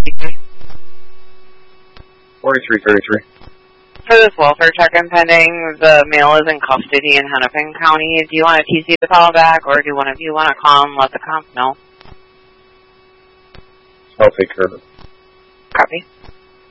TC? 4333. For this welfare check impending, the male is in custody in Hennepin County. Do you want to TC the call back, or do one of you want to call and let the comp know? I'll take care of it. Copy.